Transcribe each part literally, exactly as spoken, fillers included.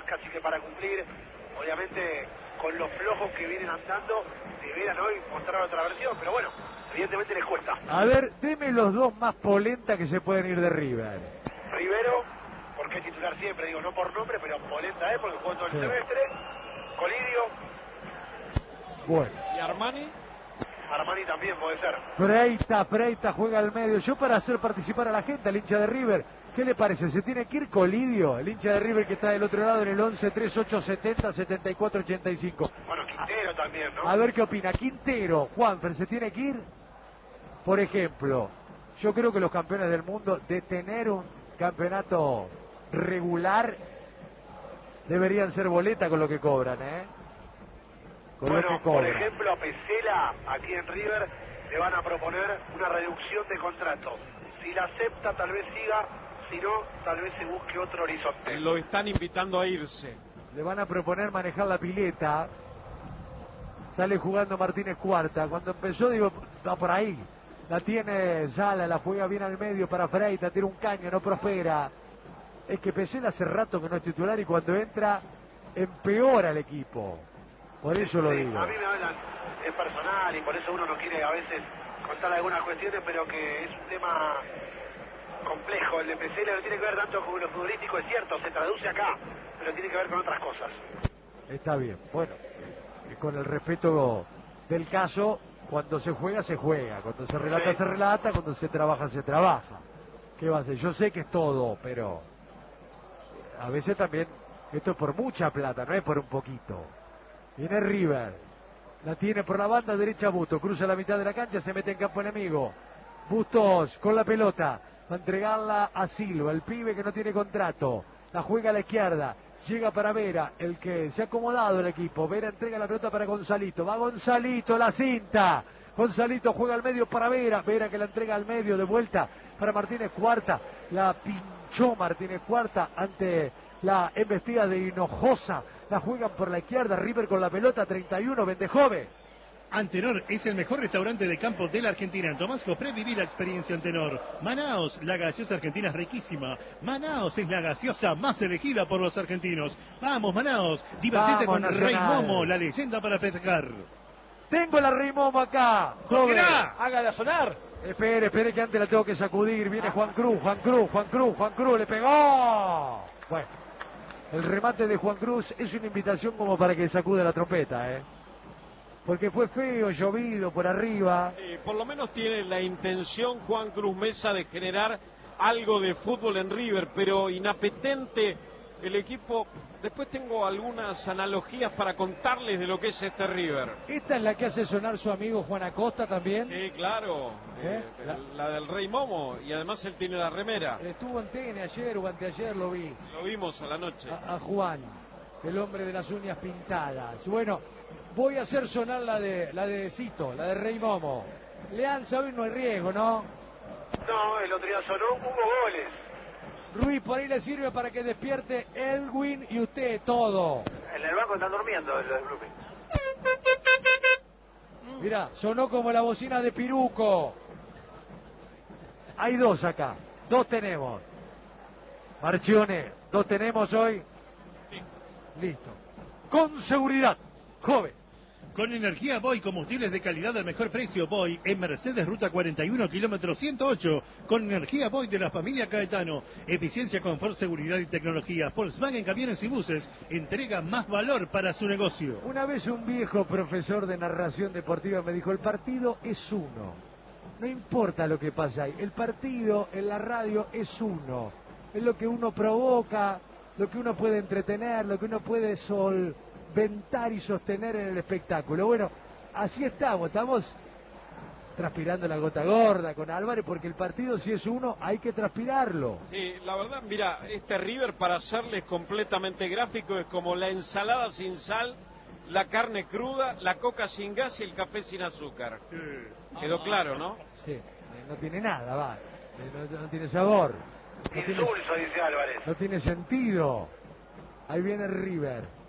casi que para cumplir. Obviamente, con los flojos que vienen andando, deberán hoy mostrar otra versión, pero bueno, evidentemente les cuesta. A ver, deme los dos más polenta que se pueden ir de River. Rivero, porque es titular siempre, digo, no por nombre, pero polenta es, porque jugó todo el Sí. semestre. Colidio. Bueno. ¿Y Armani? Armani también puede ser. Freita, Freita juega al medio. Yo para hacer participar a la gente, al hincha de River, ¿qué le parece? ¿Se tiene que ir Colidio? El hincha de River que está del otro lado en el once treinta y ocho setenta setenta y cuatro ochenta y cinco. Bueno, Quintero a, también, ¿no? A ver qué opina. Quintero, Juanfer, ¿se tiene que ir? Por ejemplo, yo creo que los campeones del mundo, de tener un campeonato regular, deberían ser boleta con lo que cobran, ¿eh? Con bueno, lo que por cobran. ejemplo, a Pesela, aquí en River, le van a proponer una reducción de contrato. Si la acepta, tal vez siga, si no, tal vez se busque otro horizonte. Lo están invitando a irse. Le van a proponer manejar la pileta. Sale jugando Martínez Cuarta. Cuando empezó, digo, va por ahí. La tiene Sala, la juega bien al medio para Freita, tira un caño, no prospera. Es que Pesela hace rato que no es titular y cuando entra, empeora el equipo. Por eso lo Sí, digo. a mí me hablan, es personal y por eso uno no quiere a veces contar algunas cuestiones, pero que es un tema complejo. El de Pesela no tiene que ver tanto con lo futbolístico, es cierto, se traduce acá, pero tiene que ver con otras cosas. Está bien, bueno, con el respeto del caso, cuando se juega, se juega, cuando se relata, Sí. se relata, cuando se trabaja, se trabaja. ¿Qué va a ser? Yo sé que es todo, pero a veces también esto es por mucha plata, no es por un poquito. Viene River, la tiene por la banda derecha Bustos, cruza la mitad de la cancha, se mete en campo enemigo. Bustos con la pelota, va a entregarla a Silva, el pibe que no tiene contrato, la juega a la izquierda, llega para Vera, el que se ha acomodado el equipo. Vera entrega la pelota para Gonzalito, va Gonzalito, la cinta, Gonzalito juega al medio para Vera, Vera que la entrega al medio de vuelta para Martínez Cuarta, la pinchó Martínez Cuarta ante la embestida de Hinojosa, la juegan por la izquierda, River con la pelota, treinta y uno, Vendejove. Antenor es el mejor restaurante de campo de la Argentina. En Tomás Cofré viví la experiencia Antenor. Manaos, la gaseosa argentina es riquísima. Manaos es la gaseosa más elegida por los argentinos. Vamos, Manaos, divertite Vamos, con Rey Nacional. Momo, la leyenda para festejar. Tengo la Rey Momo acá, joven. Hágala sonar. Espere, espere que antes la tengo que sacudir. Viene Juan Cruz, Juan Cruz, Juan Cruz, Juan Cruz, le pegó. Bueno, el remate de Juan Cruz es una invitación como para que sacude la trompeta, ¿eh? Porque fue feo, llovido por arriba. Eh, por lo menos tiene la intención Juan Cruz Mesa de generar algo de fútbol en River, pero inapetente el equipo. Después tengo algunas analogías para contarles de lo que es este River. Esta es la que hace sonar su amigo Juan Acosta también. Sí, claro, ¿Eh? eh, la, la del Rey Momo, y además él tiene la remera. Estuvo en T N ayer o anteayer, lo vi. Lo vimos a la noche. A, a Juan, el hombre de las uñas pintadas. Bueno, voy a hacer sonar la de la de Cito, la de Rey Momo. Leanza, hoy no hay riesgo, ¿no? No, el otro día sonó, hubo goles. Ruiz, por ahí le sirve para que despierte Edwin y usted todo. En el banco están durmiendo el Blooming. Mirá, sonó como la bocina de Piruco. Hay dos acá, dos tenemos. Marchione, dos tenemos hoy. Sí. Listo. Con seguridad, joven. Con energía Boy, combustibles de calidad al mejor precio. Boy en Mercedes, ruta cuarenta y uno, kilómetro ciento ocho. Con energía Boy de la familia Caetano. Eficiencia, confort, seguridad y tecnología. Volkswagen Camiones y Buses. Entrega más valor para su negocio. Una vez un viejo profesor de narración deportiva me dijo, el partido es uno. No importa lo que pase ahí. El partido en la radio es uno. Es lo que uno provoca, lo que uno puede entretener, lo que uno puede solventar y sostener en el espectáculo. Bueno, así estamos, estamos transpirando la gota gorda con Álvarez, porque el partido si es uno hay que transpirarlo. Sí, la verdad, mira, este River, para serles completamente gráfico, es como la ensalada sin sal, la carne cruda, la coca sin gas y el café sin azúcar. Quedó claro, ¿no? Sí, eh, no tiene nada, va. Eh, No, no tiene sabor. No tiene, Insulso, dice Álvarez. no tiene sentido. Ahí viene River.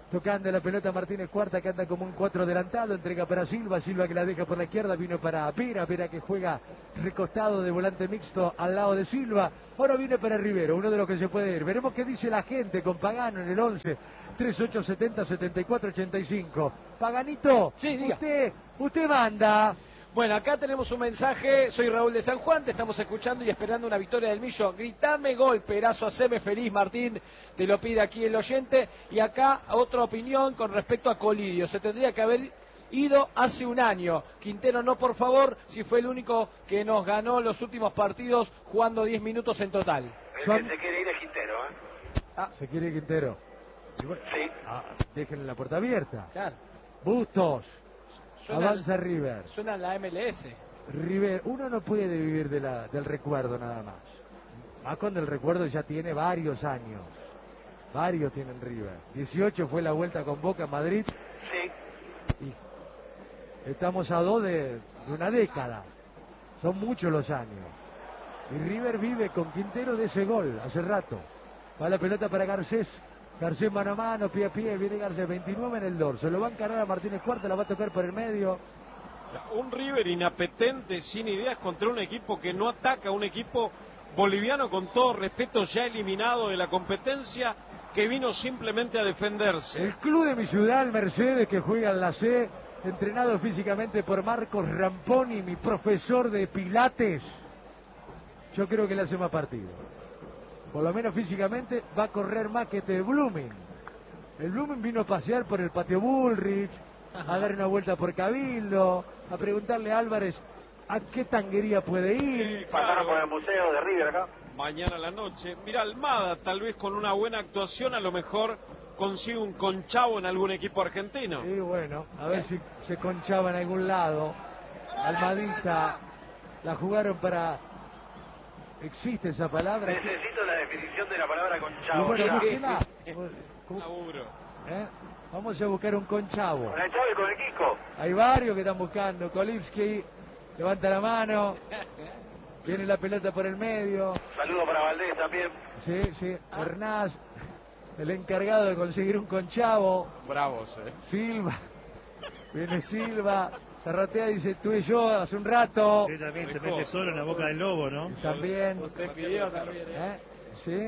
Tocando la pelota Martínez Cuarta, que anda como un cuatro adelantado, entrega para Silva, Silva que la deja por la izquierda, vino para Vera, Vera que juega recostado de volante mixto al lado de Silva, ahora viene para Rivero, uno de los que se puede ir. Veremos qué dice la gente con Pagano en el once, treinta y ocho setenta setenta y cuatro ochenta y cinco. Paganito, sí, diga. usted, usted manda. Bueno, acá tenemos un mensaje, soy Raúl de San Juan, te estamos escuchando y esperando una victoria del Millo. Gritame gol, Perazo, haceme feliz, Martín, te lo pide aquí el oyente. Y acá otra opinión con respecto a Colidio, se tendría que haber ido hace un año. Quintero no, por favor, si fue el único que nos ganó los últimos partidos jugando diez minutos en total. El Son... que se quiere ir es Quintero, ¿eh? Ah, se quiere Quintero. Bueno, sí. Ah, déjenle la puerta abierta. Claro. Bustos. Suena Avanza el, River. Suena la M L S. River, uno no puede vivir de la, del recuerdo nada más. Más cuando el recuerdo ya tiene varios años. Varios tienen River. dieciocho fue la vuelta con Boca en Madrid. Sí. Y estamos a dos de, de una década. Son muchos los años. Y River vive con Quintero de ese gol hace rato. Va la pelota para Garcés. Garcés mano a mano, pie a pie, viene Garcés, veintinueve en el dorso, lo va a encarar a Martínez Cuarta, la va a tocar por el medio. Un River inapetente, sin ideas contra un equipo que no ataca, un equipo boliviano con todo respeto ya eliminado de la competencia, que vino simplemente a defenderse. El club de mi ciudad, el Mercedes, que juega en la C, entrenado físicamente por Marcos Ramponi, mi profesor de pilates, yo creo que le hace más partido. Por lo menos físicamente va a correr más que este Blooming. El Blooming vino a pasear por el patio Bullrich, a dar una vuelta por Cabildo, a preguntarle a Álvarez a qué tanguería puede ir. Sí, Pasaron claro. por el museo de River acá. Mañana a la noche. Mira, Almada, tal vez con una buena actuación, a lo mejor consigue un conchavo en algún equipo argentino. Y bueno, a ver si se conchaba en algún lado. Almadita, la jugaron para... ¿Existe esa palabra? Necesito la definición de la palabra Y conchavo. bueno, ya. búsquela. ¿Cómo? Laburo. ¿Eh? Vamos a buscar un conchavo. Con el Chavo y con el Kiko. Hay varios que están buscando. Kolivsky levanta la mano. Viene la pelota por el medio. Saludo para Valdés también. Sí, sí. Hernás, el encargado de conseguir un conchavo. Bravos, eh. Silva. Viene Silva. Zarratea dice, tú y yo hace un rato. Usted también se mete solo en la boca del lobo, ¿no? También. Usted pidió también, ¿eh? ¿Eh? Sí.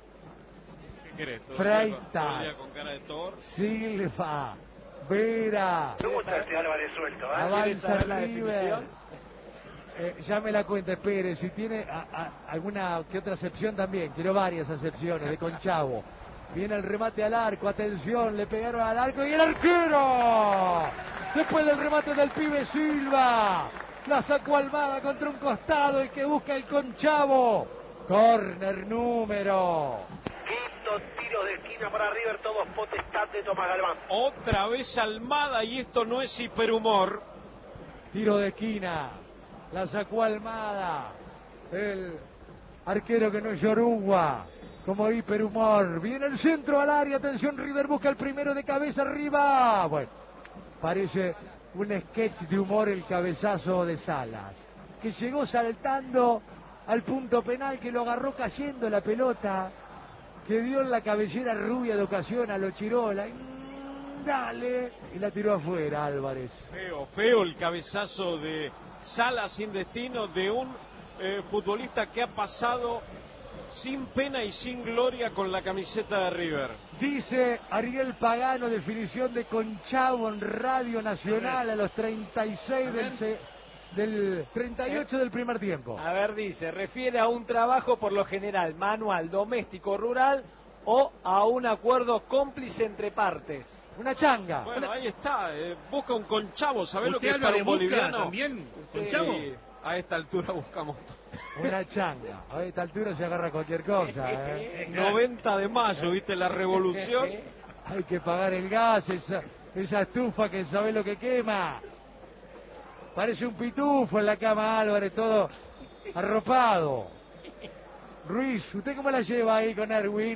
¿Qué querés? ¿Todo el Freitas. día con- todo el día con cara de Thor? Silva. Vera. Me gusta este Álvarez suelto, ¿eh? Avanza saber la River. definición? Eh, ya me la cuenta, espere, si tiene a, a, alguna que otra acepción también, quiero varias acepciones de Conchavo. Viene el remate al arco, atención, le pegaron al arco y el arquero. Después del remate del pibe Silva, la sacó Almada contra un costado, el que busca el Conchavo. Corner número. Quinto tiro de esquina para River, todos potestad de Tomás Galván. Otra vez Almada, y esto no es hiperhumor. Tiro de esquina, la sacó Almada, el arquero que no es Yoruba, como hiperhumor. Viene el centro al área, atención, River busca el primero de cabeza arriba. Bueno, parece un sketch de humor el cabezazo de Salas, que llegó saltando al punto penal, que lo agarró cayendo la pelota, que dio en la cabellera rubia de ocasión a los Chirola. Dale, y la tiró afuera Álvarez. Feo, feo el cabezazo de Salas sin destino, de un eh, futbolista que ha pasado sin pena y sin gloria con la camiseta de River. Dice Ariel Pagano, definición de Conchavo en Radio Nacional a los treinta y seis del, se- del treinta y ocho del primer tiempo. A ver, dice, refiere a un trabajo por lo general manual, doméstico, rural o a un acuerdo cómplice entre partes. Una changa. Bueno, ahí está, eh, busca un conchavo, ¿sabés lo que ¿Usted es para Álvarez un busca boliviano? también, Sí, Conchavo? a esta altura buscamos todo. Una changa. A esta altura se agarra cualquier cosa. ¿eh? noventa de mayo, ¿viste? La revolución. Hay que pagar el gas, esa, esa estufa que sabe lo que quema. Parece un pitufo en la cama Álvarez, todo arropado. Ruiz, ¿usted cómo la lleva ahí con Erwin?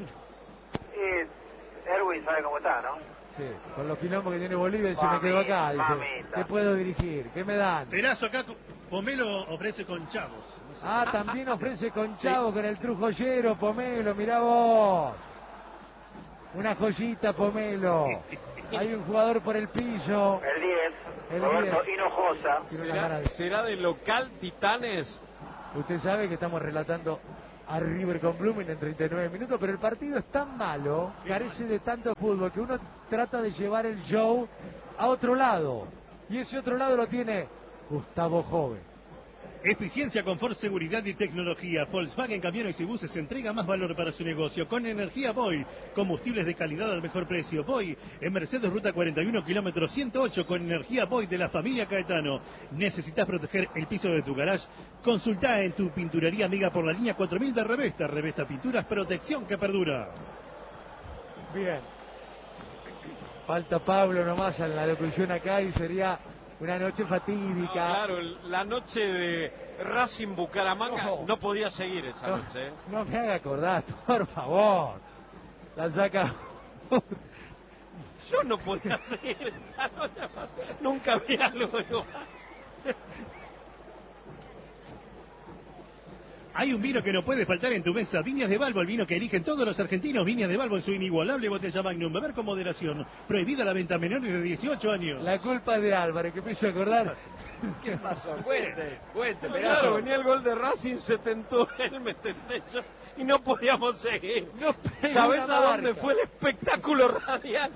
Y Erwin sabe cómo está, ¿no? Sí, con los quilombos que tiene Bolivia, dice, me Mamita, quedo acá, dice, mamita. ¿qué puedo dirigir? ¿Qué me dan? Perazo acá, Pomelo ofrece conchavos. No sé. Ah, también ofrece Conchavo con el trujoyero, Pomelo, mirá vos. Una joyita, Pomelo. Hay un jugador por el piso. El diez, El Roberto diez. Hinojosa. Tiene una cara ¿Será, de- será de local Titanes? Usted sabe que estamos relatando a River con Blooming en treinta y nueve minutos, pero el partido es tan malo, carece de tanto fútbol, que uno trata de llevar el show a otro lado. Y ese otro lado lo tiene Gustavo Jove. Eficiencia, confort, seguridad y tecnología. Volkswagen Camiones y Buses entrega más valor para su negocio con Energía Boy. Combustibles de calidad al mejor precio. Boy en Mercedes Ruta cuarenta y uno, kilómetro ciento ocho, con Energía Boy de la familia Caetano. ¿Necesitas proteger el piso de tu garage? Consulta en tu pinturería amiga por la línea cuatro mil de Revesta. Revesta Pinturas, protección que perdura. Bien. Falta Pablo nomás en la locución acá y sería una noche fatídica. No, claro, la noche de Racing Bucaramanga No. no podía seguir esa No, noche. ¿eh? no me haga acordar, por favor. La saca. Yo no podía seguir esa noche. Nunca vi algo igual. Hay un vino que no puede faltar en tu mesa. Viñas de Balbo, el vino que eligen todos los argentinos. Viñas de Balbo en su inigualable botella Magnum. Beber con moderación. Prohibida la venta a menores de dieciocho años. La culpa es de Álvaro, que me hizo acordar. ¿Qué pasó? Cuente, cuente, Claro, pedazo. venía el gol de Racing, se tentó él, me tenté yo y no podíamos seguir. No pegó ¿Sabés una a dónde marca. fue el espectáculo radial?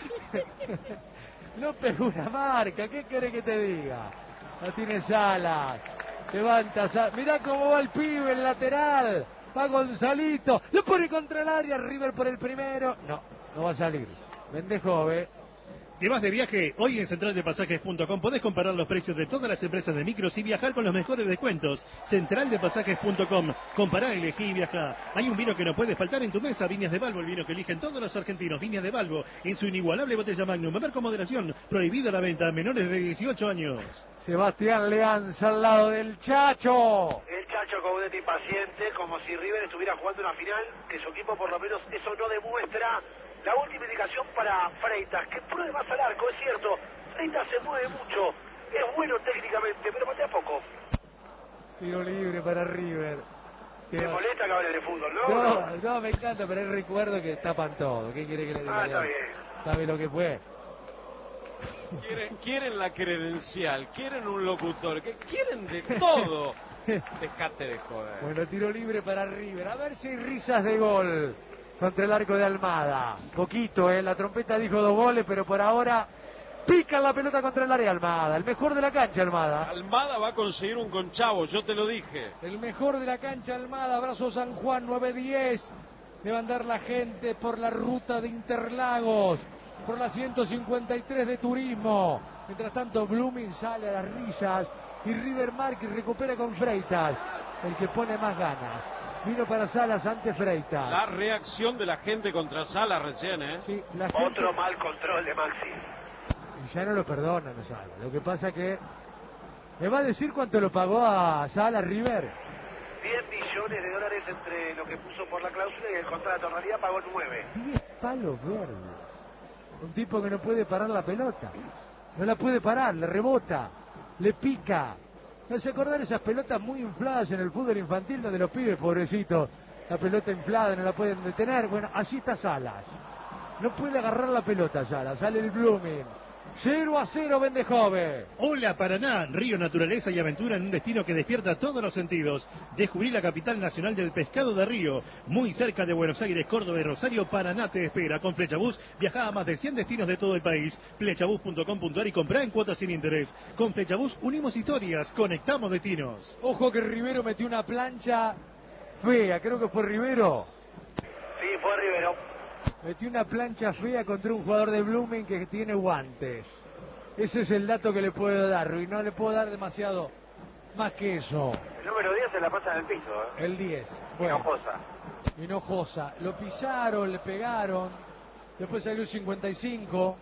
No pegó una marca, ¿qué querés que te diga? No tiene Salas. Levanta Salas. Mirá cómo va el pibe, el lateral. Va Gonzalito. Lo pone contra el área. River por el primero. No, no va a salir. Vende Jove. ¿Te vas de viaje? Hoy en central de pasajes punto com podés comparar los precios de todas las empresas de micros y viajar con los mejores descuentos. central de pasajes punto com. Compará, elegí y viajá. Hay un vino que no puede faltar en tu mesa. Viñas de Balbo, el vino que eligen todos los argentinos. Viñas de Balbo en su inigualable botella Magnum. Beber con moderación. Prohibida la venta a menores de dieciocho años. Sebastián Leanza al lado del Chacho. El Chacho con un impaciente, como si River estuviera jugando una final, que su equipo por lo menos eso no demuestra. La última indicación para Freitas, que pruebe más al arco, es cierto. Freitas se mueve mucho, es bueno técnicamente, pero patea poco. Tiro libre para River. ¿Te molesta que hable de fútbol, no? No, no, me encanta, pero es recuerdo que tapan todo. ¿Qué quiere que le diga? Ah, está yo? bien. ¿Sabe lo que fue? Quieren, quieren la credencial, quieren un locutor, que quieren de todo. Dejate de joder. Bueno, tiro libre para River. A ver si hay risas de gol contra el arco de Almada. Poquito, ¿eh? La trompeta dijo dos goles, pero por ahora pica la pelota contra el área Almada. El mejor de la cancha, Almada. Almada va a conseguir un conchavo, yo te lo dije. El mejor de la cancha, Almada. Abrazo San Juan, nueve diez. De mandar la gente por la ruta de Interlagos, por la ciento cincuenta y tres de Turismo. Mientras tanto, Blooming sale a las risas y River Marque recupera con Freitas, el que pone más ganas. Vino para Salas ante Freitas. La reacción de la gente contra Sala recién, ¿eh? Sí, la gente... Otro mal control de Maxi. Y ya no lo perdonan a Salas. Lo que pasa que... ¿Me va a decir cuánto lo pagó a Salas River? diez millones de dólares entre lo que puso por la cláusula y el contrato. En realidad pagó nueve. diez palos verdes. Un tipo que no puede parar la pelota. No la puede parar, le rebota, le pica. ¿No se acordar esas pelotas muy infladas en el fútbol infantil donde los pibes, pobrecitos, la pelota inflada no la pueden detener? Bueno, allí está Salas. No puede agarrar la pelota Salas, sale el Blooming. cero a cero vende Jove. Hola Paraná, río, naturaleza y aventura en un destino que despierta todos los sentidos. Descubrí la capital nacional del pescado de río, muy cerca de Buenos Aires, Córdoba y Rosario. Paraná te espera. Con Flechabús viaja a más de cien destinos de todo el país. flechabús punto com punto ar y comprá en cuotas sin interés. Con Flechabús unimos historias, conectamos destinos. Ojo que Rivero metió una plancha fea, creo que fue Rivero. Sí, fue Rivero. Metió una plancha fea contra un jugador de Blooming que tiene guantes. Ese es el dato que le puedo dar, y no le puedo dar demasiado más que eso. El número diez se la pasa en el piso, ¿eh? El diez. Bueno, Hinojosa. Hinojosa. Lo pisaron, le pegaron. Después salió cincuenta y cinco.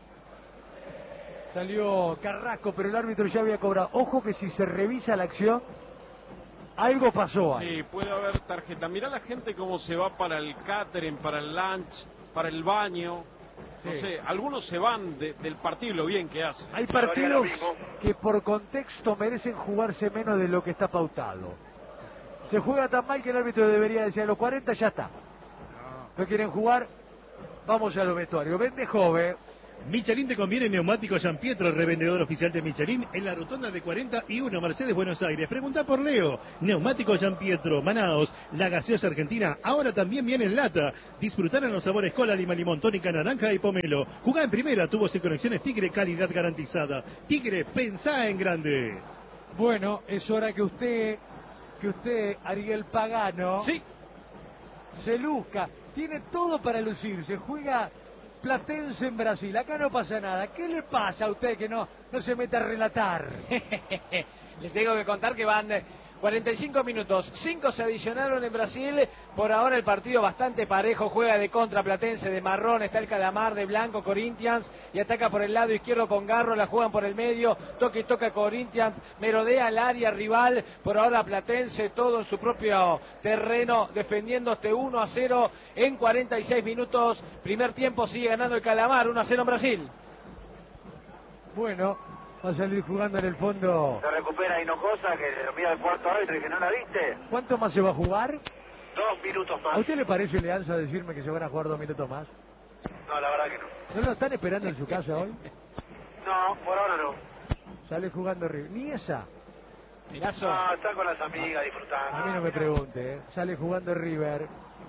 Salió Carrasco, pero el árbitro ya había cobrado. Ojo que si se revisa la acción, algo pasó ahí. Sí, puede haber tarjeta. Mirá la gente cómo se va para el catering, para el lunch, para el baño. No Sí. sé, algunos se van de- del partido y lo bien que hacen. Hay Yo haría lo partidos mismo. que por contexto merecen jugarse menos de lo que está pautado. Se juega tan mal que el árbitro debería decir a los cuarenta ya está. No quieren jugar, Vamos a los vestuarios. Vende joven. Michelin te conviene neumático Gian Pietro, revendedor oficial de Michelin en la rotonda de cuarenta y uno Mercedes, Buenos Aires. Pregunta por Leo. Neumático Gian Pietro, Manaos, la gaseosa argentina, ahora también viene en lata. Disfrutar en los sabores cola, lima, limón, tónica, naranja y pomelo. Jugá en primera, tubos y conexiones Tigre, calidad garantizada. Tigre, pensá en grande. Bueno, es hora que usted, que usted, Ariel Pagano, Sí. se luzca. Tiene todo para lucirse. Juega Platense en Brasil. Acá no pasa nada. ¿Qué le pasa a usted que no, no se mete a relatar? Les tengo que contar que van cuarenta y cinco minutos, cinco se adicionaron en Brasil. Por ahora el partido bastante parejo, juega de contra Platense, de marrón está el Calamar, de blanco Corinthians, y ataca por el lado izquierdo con Garro, la juegan por el medio, toca y toca Corinthians, merodea el área rival. Por ahora Platense todo en su propio terreno, defendiendo este uno a cero en cuarenta y seis minutos. Primer tiempo sigue ganando el Calamar, uno a cero en Brasil. Bueno, va a salir jugando en el fondo. Se recupera Hinojosa, que lo mira el cuarto árbitro y que no la viste. ¿Cuánto más se va a jugar? Dos minutos ¿A más. usted le parece, Leanza, decirme que se van a jugar dos minutos más? No, la verdad que no. ¿No lo están esperando en su casa hoy? No, por ahora no. Sale jugando River. Ni esa. Mirazo. No, está con las amigas disfrutando. A mí no me pregunte, ¿eh? Sale jugando River.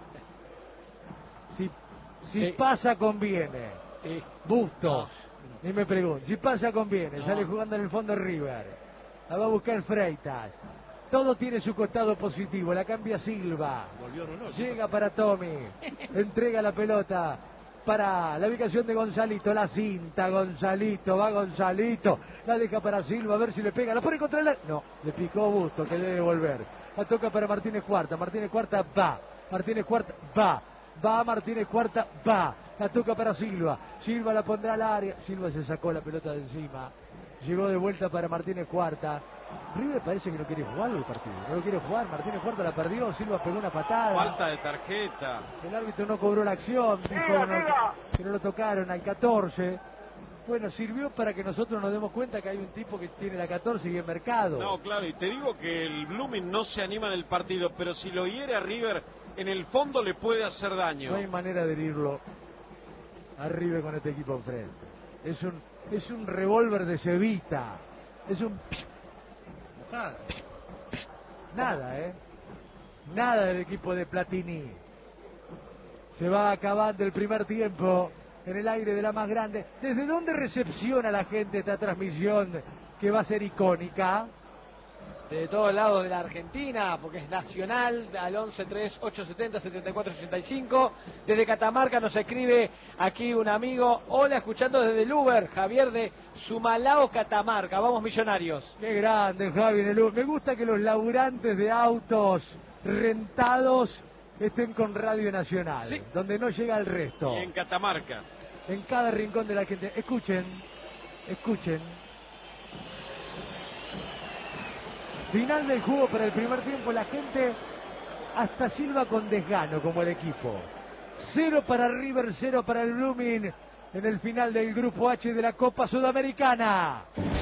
Si, si Sí. pasa, conviene. Sí. Bustos. Ni me pregunte. Si pasa, conviene. No. Sale jugando en el fondo River. La va a buscar Freitas. Todo tiene su costado positivo. La cambia Silva. Volvió Ronaldo. Llega para Tommy. Entrega la pelota para la ubicación de Gonzalito. La cinta, Gonzalito. Va Gonzalito. La deja para Silva. A ver si le pega. La pone contra el... No, le picó Busto, que debe volver. La toca para Martínez Cuarta. Martínez Cuarta va. Martínez Cuarta va. Va Martínez Cuarta, va. La toca para Silva. Silva la pondrá al área. Silva se sacó la pelota de encima. Llegó de vuelta para Martínez Cuarta. River parece que no quiere jugar el partido. No lo quiere jugar. Martínez Cuarta la perdió. Silva pegó una patada. Falta de tarjeta. El árbitro no cobró la acción. Dijo que no, que no lo tocaron al catorce. Bueno, sirvió para que nosotros nos demos cuenta que hay un tipo que tiene la catorce y en mercado. No, claro, y te digo que el Blooming no se anima en el partido, pero si lo hiere a River, en el fondo le puede hacer daño. No hay manera de herirlo a River con este equipo enfrente. Es un, es un revólver de Cevita. Es un... Mojada. Nada, ¿eh? Nada del equipo de Platini. Se va acabando el primer tiempo en el aire de la más grande. ¿Desde dónde recepciona la gente esta transmisión que va a ser icónica? De todos lados de la Argentina, porque es nacional, al once tres ocho setenta setenta y cuatro ochenta y cinco. Desde Catamarca nos escribe aquí un amigo. Hola, escuchando desde el Uber, Javier de Sumalao, Catamarca. Vamos, Millonarios. Qué grande, Javi. En el U- Me gusta que los laburantes de autos rentados estén con Radio Nacional, Sí. donde no llega el resto. Y en Catamarca. En cada rincón de la gente. Escuchen, escuchen. Final del juego para el primer tiempo. La gente hasta silba con desgano como el equipo. Cero para River, cero para el Blooming en el final del Grupo H de la Copa Sudamericana.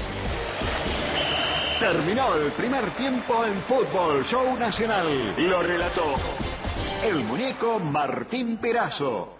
Terminó el primer tiempo en Fútbol Show Nacional. Lo relató el muñeco Martín Perazo.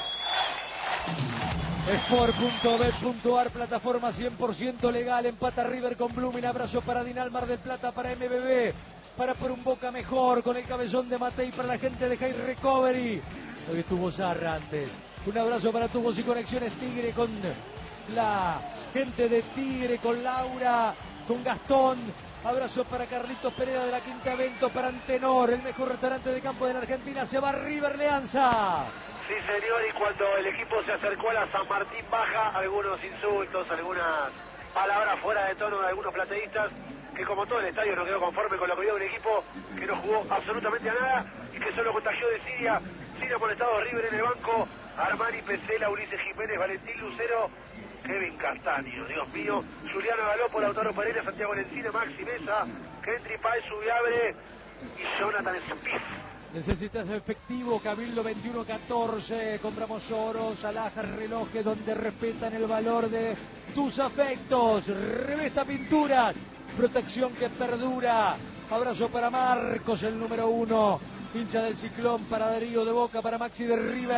Sport punto bet punto ar, plataforma cien por ciento legal. Empata River con Blooming. Abrazo para Dinal Mar del Plata, para M B B, para por un Boca mejor con el cabezón de Matei, para la gente de High Recovery. Hoy estuvo Zarra antes. Un abrazo para Tubos y Conexiones Tigre con la gente de Tigre, con Laura, con Gastón. Abrazo para Carlitos Pereira de la Quinta Evento, para Antenor, el mejor restaurante de campo de la Argentina. Se va River Leanza. Sí, señor, y cuando el equipo se acercó a la San Martín Baja, algunos insultos, algunas palabras fuera de tono de algunos plateístas, que como todo el estadio no quedó conforme con lo que vio un equipo que no jugó absolutamente a nada y que solo contagió de Siria. Siria amonestado, River en el banco, Armani, Pesela, Ulises Jiménez, Valentín Lucero, Kevin Castaño, Dios mío, Juliano Galopo, Lautaro Pereira, Santiago Lencina, Maxi Mesa, Kendry Páez, Subiabre y Jonathan Spiff. Necesitas efectivo, Cabildo veintiuno catorce, compramos oros, alhajas, relojes donde respetan el valor de tus afectos, Revesta Pinturas, protección que perdura. Abrazo para Marcos, el número uno, hincha del Ciclón, para Darío de Boca, para Maxi de River,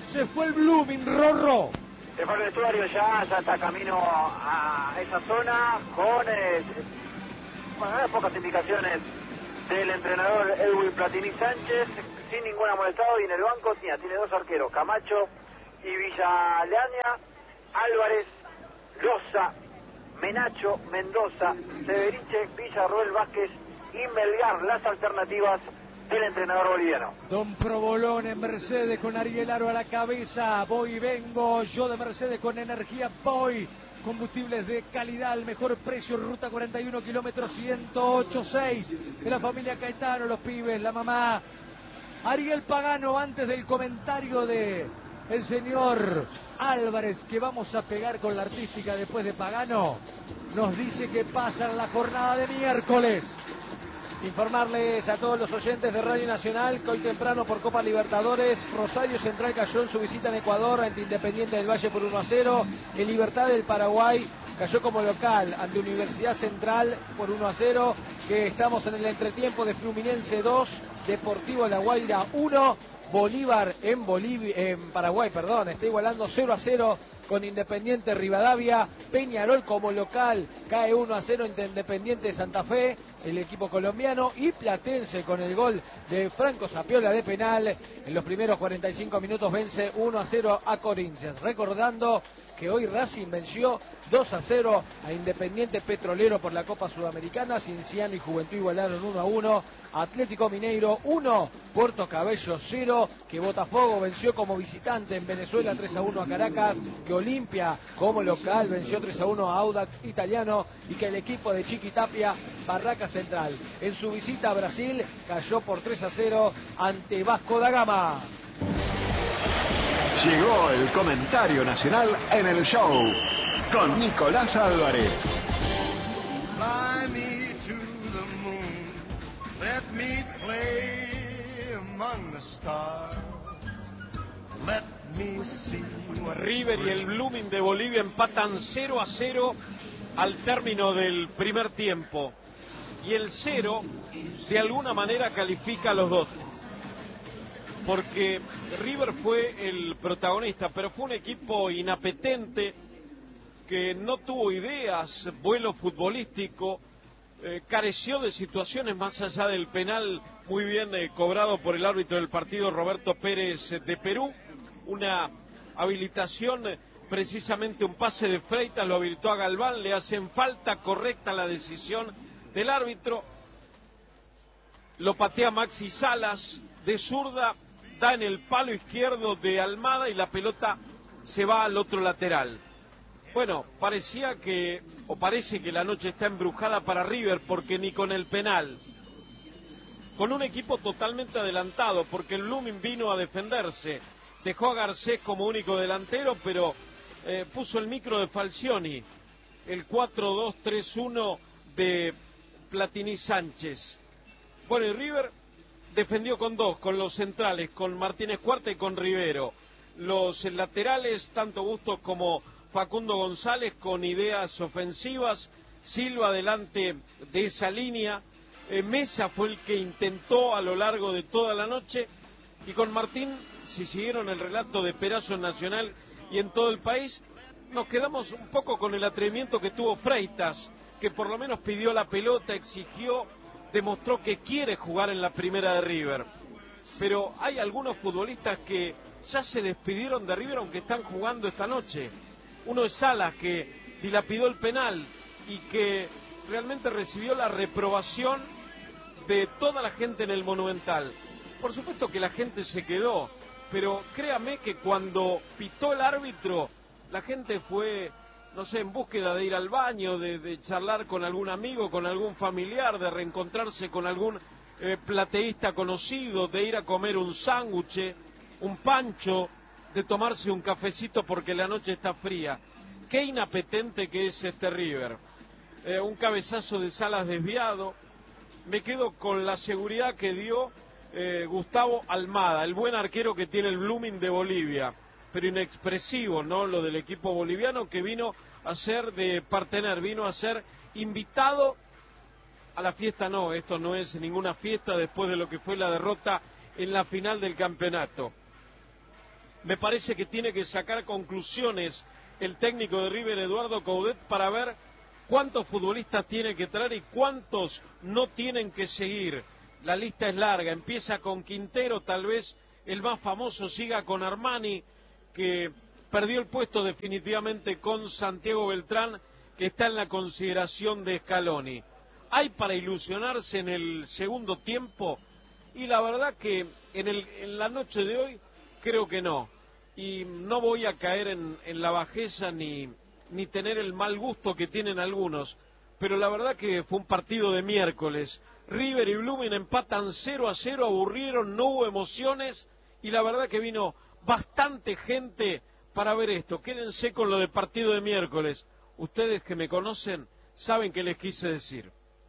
Se fue el Blooming, Rorro. Se fue al vestuario ya, ya está camino a esa zona con eh, bueno, hay pocas indicaciones del entrenador Edwin Platini Sánchez, sin ningún amonestado, y en el banco tiene, tiene dos arqueros, Camacho y Villaleaña, Álvarez, Loza, Menacho, Mendoza, Severiche, Villarroel, Vázquez y Melgar, las alternativas del entrenador boliviano. Don Provolone en Mercedes con Ariel Aro a la cabeza. Voy y vengo, yo de Mercedes con Energía Voy. Combustibles de calidad al mejor precio, ruta cuarenta y uno, kilómetro ciento ocho punto seis. De la familia Caetano, los pibes, la mamá. Ariel Pagano, antes del comentario de el señor Álvarez, que vamos a pegar con la artística después de Pagano, nos dice que pasa en la jornada de miércoles. Informarles a todos los oyentes de Radio Nacional que hoy temprano por Copa Libertadores, Rosario Central cayó en su visita en Ecuador ante Independiente del Valle por uno a cero. El Libertad del Paraguay cayó como local ante Universidad Central por uno a cero. Que estamos en el entretiempo de Fluminense dos, Deportivo La Guaira uno. Bolívar en Bolivia, en Paraguay, perdón, está igualando cero a cero con Independiente Rivadavia. Peñarol como local cae uno a cero entre Independiente de Santa Fe, el equipo colombiano, y Platense con el gol de Franco Zapiola de penal en los primeros cuarenta y cinco minutos vence uno a cero a Corinthians. Recordando que hoy Racing venció dos a cero a Independiente Petrolero por la Copa Sudamericana. Cienciano y Juventud igualaron uno a uno. Atlético Mineiro uno, Puerto Cabello cero, que Botafogo venció como visitante en Venezuela tres a uno a Caracas, que Olimpia como local venció tres a uno a Audax Italiano, y que el equipo de Chiquitapia, Barraca Central, en su visita a Brasil cayó por tres a cero ante Vasco da Gama. Llegó el comentario nacional en el show con Nicolás Álvarez. Fly me to the moon, let me play among the stars, let me see what River y el Blooming de Bolivia empatan cero a cero al término del primer tiempo, y el cero de alguna manera califica a los dos, porque River fue el protagonista, pero fue un equipo inapetente, que no tuvo ideas, vuelo futbolístico, eh, careció de situaciones más allá del penal muy bien eh, cobrado por el árbitro del partido, Roberto Pérez, eh, de Perú. Una habilitación, eh, precisamente un pase de Freitas, lo habilitó a Galván, le hacen falta, correcta la decisión del árbitro, lo patea Maxi Salas de zurda, da en el palo izquierdo de Almada y la pelota se va al otro lateral. Bueno, parecía que, o parece que la noche está embrujada para River, porque ni con el penal, con un equipo totalmente adelantado, porque el Blooming vino a defenderse, dejó a Garcés como único delantero, pero eh, puso el micro de Falcioni, el cuatro dos tres uno de Platini Sánchez. Bueno, y River defendió con dos, con los centrales, con Martínez Cuarta y con Rivero. Los laterales, tanto Bustos como Facundo González, con ideas ofensivas. Silva delante de esa línea. Eh, Mesa fue el que intentó a lo largo de toda la noche. Y con Martín, si siguieron el relato de Perazo en Nacional y en todo el país, nos quedamos un poco con el atrevimiento que tuvo Freitas, que por lo menos pidió la pelota, exigió, demostró que quiere jugar en la primera de River. Pero hay algunos futbolistas que ya se despidieron de River, aunque están jugando esta noche. Uno es Salas, que dilapidó el penal y que realmente recibió la reprobación de toda la gente en el Monumental. Por supuesto que la gente se quedó, pero créame que cuando pitó el árbitro, la gente fue, no sé, en búsqueda de ir al baño, de, de charlar con algún amigo, con algún familiar, de reencontrarse con algún eh, plateísta conocido, de ir a comer un sándwich, un pancho, de tomarse un cafecito porque la noche está fría. Qué inapetente que es este River. Eh, un cabezazo de Salas desviado. Me quedo con la seguridad que dio eh, Gustavo Almada, el buen arquero que tiene el Blooming de Bolivia, pero inexpresivo, ¿no? Lo del equipo boliviano, que vino a ser de partener, vino a ser invitado a la fiesta. No, esto no es ninguna fiesta después de lo que fue la derrota en la final del campeonato. me parece que tiene que sacar conclusiones el técnico de River, Eduardo Coudet, para ver cuántos futbolistas tiene que traer y cuántos no tienen que seguir. La lista es larga, empieza con Quintero, tal vez el más famoso, siga con Armani, que perdió el puesto definitivamente con Santiago Beltrán, que está en la consideración de Scaloni. ¿Hay para ilusionarse en el segundo tiempo? Y la verdad que en, el, en la noche de hoy creo que no. Y no voy a caer en, en la bajeza ni, ni tener el mal gusto que tienen algunos. Pero la verdad que fue un partido de miércoles. River y Blooming empatan cero a cero, aburrieron, no hubo emociones. Y la verdad que vino bastante gente para ver esto. Quédense con lo del partido de miércoles. Ustedes que me conocen saben qué les quise decir.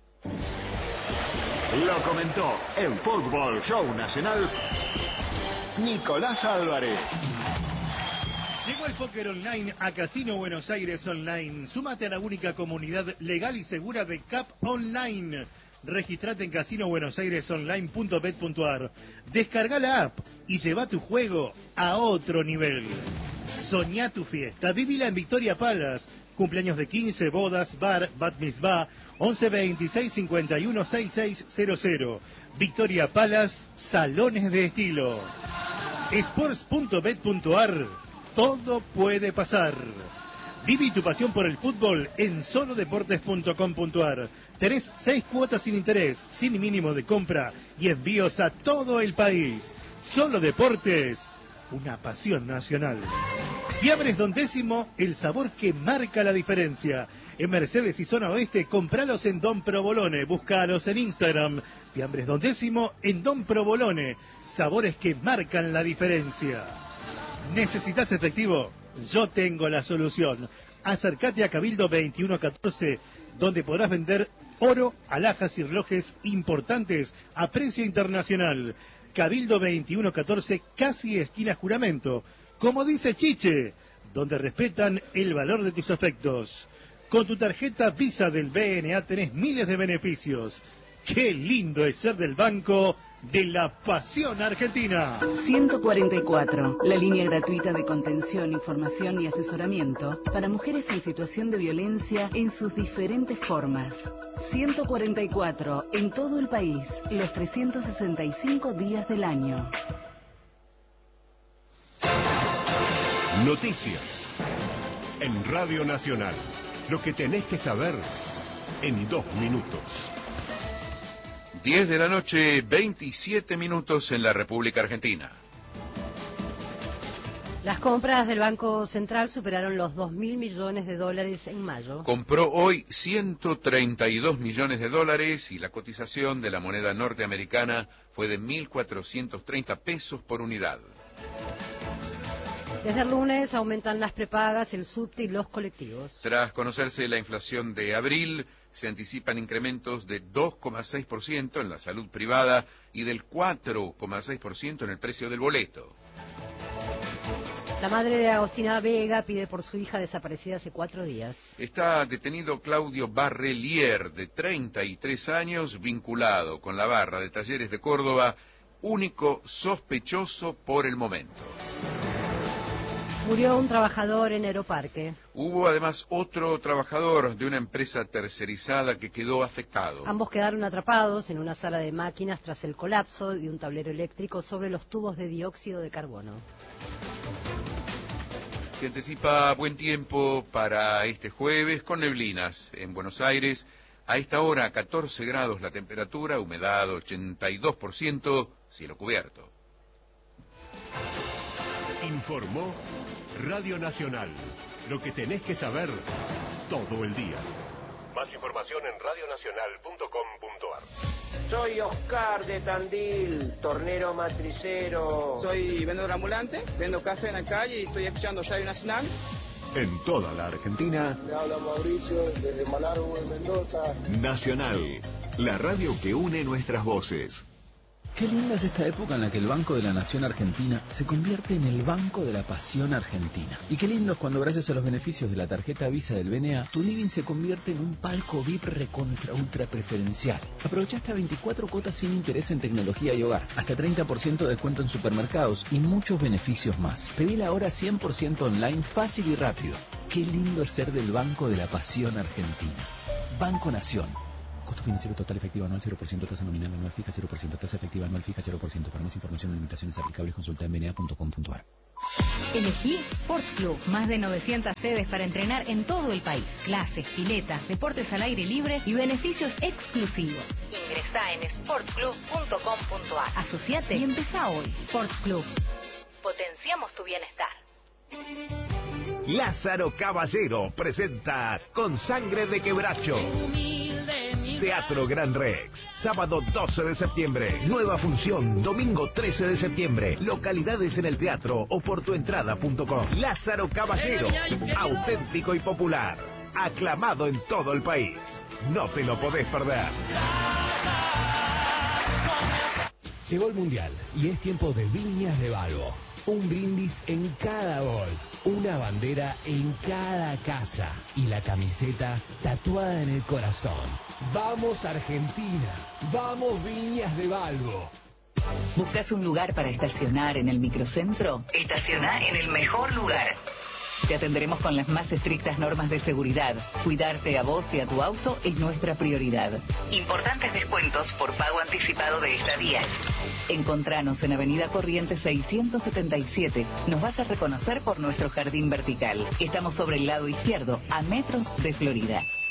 Lo comentó en Fútbol Show Nacional Nicolás Álvarez. Llegó el póker online a Casino Buenos Aires Online. Súmate a la única comunidad legal y segura de C A P Online. Registrate en casino buenos aires online punto bet punto ar. Descarga la app y lleva tu juego a otro nivel. Soñá tu fiesta, vivila en Victoria Palace. Cumpleaños de quince, bodas, bar, bat mitzvah, once veintiséis cincuenta y uno sesenta y seis cero cero. Victoria Palace, salones de estilo. sports punto bet punto ar, todo puede pasar. Viví tu pasión por el fútbol en solo deportes punto com punto ar. Tenés seis cuotas sin interés, sin mínimo de compra y envíos a todo el país. Solo Deportes, una pasión nacional. Fiambres Don Décimo, el sabor que marca la diferencia. En Mercedes y Zona Oeste, compralos en Don Provolone. Búscalos en Instagram. Fiambres Don Décimo en Don Provolone. Sabores que marcan la diferencia. ¿Necesitas efectivo? Yo tengo la solución. Acércate a Cabildo veintiuno catorce, donde podrás vender oro, alhajas y relojes importantes a precio internacional. Cabildo veintiuno catorce, casi esquina Juramento. Como dice Chiche, donde respetan el valor de tus afectos. Con tu tarjeta Visa del B N A tenés miles de beneficios. ¡Qué lindo es ser del Banco de la Pasión Argentina! ciento cuarenta y cuatro, la línea gratuita de contención, información y asesoramiento para mujeres en situación de violencia en sus diferentes formas. ciento cuarenta y cuatro, en todo el país, los trescientos sesenta y cinco días del año. Noticias en Radio Nacional. Lo que tenés que saber en dos minutos. diez de la noche, veintisiete minutos en la República Argentina. Las compras del Banco Central superaron los dos mil millones de dólares en mayo. Compró hoy ciento treinta y dos millones de dólares y la cotización de la moneda norteamericana fue de mil cuatrocientos treinta pesos por unidad. Desde el lunes aumentan las prepagas, el subte y los colectivos. Tras conocerse la inflación de abril, se anticipan incrementos de dos coma seis por ciento en la salud privada y del cuatro coma seis por ciento en el precio del boleto. La madre de Agostina Vega pide por su hija desaparecida hace cuatro días. Está detenido Claudio Barrelier, de treinta y tres años, vinculado con la barra de Talleres de Córdoba, único sospechoso por el momento. Murió un trabajador en Aeroparque. Hubo además otro trabajador de una empresa tercerizada que quedó afectado. Ambos quedaron atrapados en una sala de máquinas tras el colapso de un tablero eléctrico sobre los tubos de dióxido de carbono. Se anticipa buen tiempo para este jueves con neblinas en Buenos Aires. A esta hora catorce grados la temperatura, humedad ochenta y dos por ciento, cielo cubierto. Informó Radio Nacional. Lo que tenés que saber todo el día. Más información en radio nacional punto com punto ar. Soy Oscar de Tandil, tornero matricero. Soy vendedor ambulante, vendo café en la calle y estoy escuchando Radio Nacional. En toda la Argentina. Me habla Mauricio desde Malargüe, Mendoza. Nacional, la radio que une nuestras voces. Qué linda es esta época en la que el Banco de la Nación Argentina se convierte en el Banco de la Pasión Argentina. Y qué lindo es cuando gracias a los beneficios de la tarjeta Visa del B N A, tu living se convierte en un palco V I P recontra ultra preferencial. Aprovecha hasta veinticuatro cuotas sin interés en tecnología y hogar, hasta treinta por ciento de descuento en supermercados y muchos beneficios más. Pedila ahora cien por ciento online, fácil y rápido. Qué lindo es ser del Banco de la Pasión Argentina. Banco Nación. Costo financiero total efectivo anual cero por ciento, tasa nominal anual fija cero por ciento, tasa efectiva anual fija cero por ciento. Para más información y limitaciones aplicables consulta en b n a punto com punto a r. Elegí Sport Club. Más de novecientas sedes para entrenar en todo el país. Clases, piletas, deportes al aire libre y beneficios exclusivos. Ingresá en sport club punto com punto a r. Asociate y empezá hoy. Sport Club. Potenciamos tu bienestar. Lázaro Caballero presenta Con Sangre de Quebracho. Teatro Gran Rex, sábado doce de septiembre, nueva función, domingo trece de septiembre, localidades en el teatro o por tuentrada punto com. Lázaro Caballero, auténtico y popular, aclamado en todo el país. No te lo podés perder. Llegó el Mundial y es tiempo de Viñas de Balbo. Un brindis en cada gol, una bandera en cada casa y la camiseta tatuada en el corazón. ¡Vamos Argentina! ¡Vamos Viñas de Balbo! ¿Buscas un lugar para estacionar en el microcentro? Estaciona en el mejor lugar. Te atenderemos con las más estrictas normas de seguridad. Cuidarte a vos y a tu auto es nuestra prioridad. Importantes descuentos por pago anticipado de estadías. Encontranos en Avenida Corrientes seiscientos setenta y siete. Nos vas a reconocer por nuestro jardín vertical. Estamos sobre el lado izquierdo, a metros de Florida.